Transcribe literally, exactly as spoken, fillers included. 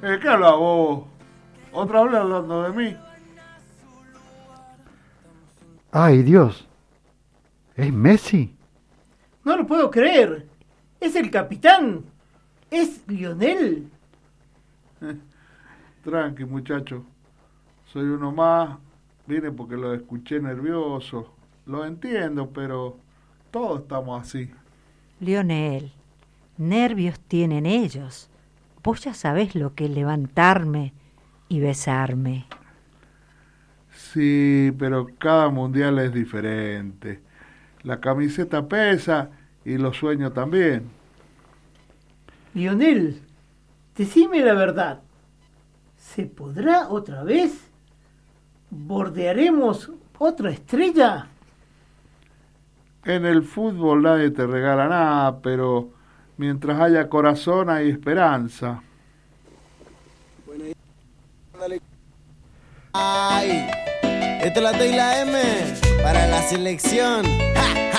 Eh, ¿Qué hablas vos? ¿Otra vez hablando de mí? ¡Ay, Dios! ¿Es Messi? No lo puedo creer. Es el capitán. Es Lionel. Tranqui, muchacho. Soy uno más. Vine porque lo escuché nervioso. Lo entiendo, pero todos estamos así. Lionel, nervios tienen ellos. Vos ya sabés lo que es levantarme y besarme. Sí, pero cada mundial es diferente. La camiseta pesa y los sueños también. Lionel, decime la verdad. ¿Se podrá otra vez? ¿Bordearemos otra estrella? En el fútbol nadie te regala nada, pero mientras haya corazón hay esperanza. Ay, esta es la T y la M para la selección. ¡Ja, ja!